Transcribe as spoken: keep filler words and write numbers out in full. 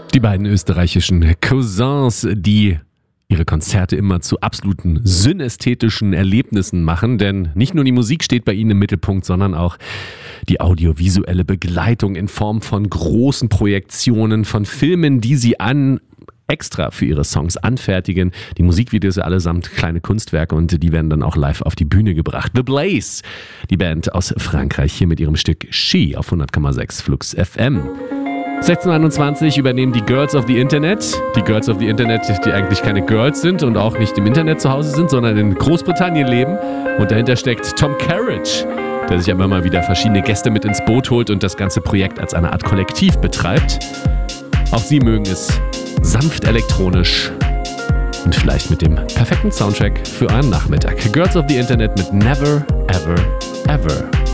Die beiden österreichischen Cousins, die ihre Konzerte immer zu absoluten synästhetischen Erlebnissen machen, denn nicht nur die Musik steht bei ihnen im Mittelpunkt, sondern auch die audiovisuelle Begleitung in Form von großen Projektionen, von Filmen, die sie an extra für ihre Songs anfertigen. Die Musikvideos sind allesamt kleine Kunstwerke und die werden dann auch live auf die Bühne gebracht. The Blaze, die Band aus Frankreich, hier mit ihrem Stück She auf hundert Komma sechs Flux F M. sechzehn Uhr einundzwanzig übernehmen die Girls of the Internet. Die Girls of the Internet, die eigentlich keine Girls sind und auch nicht im Internet zu Hause sind, sondern in Großbritannien leben. Und dahinter steckt Tom Carriage, der sich aber immer wieder verschiedene Gäste mit ins Boot holt und das ganze Projekt als eine Art Kollektiv betreibt. Auch sie mögen es sanft elektronisch und vielleicht mit dem perfekten Soundtrack für einen Nachmittag. Girls of the Internet mit Never, Ever, Ever.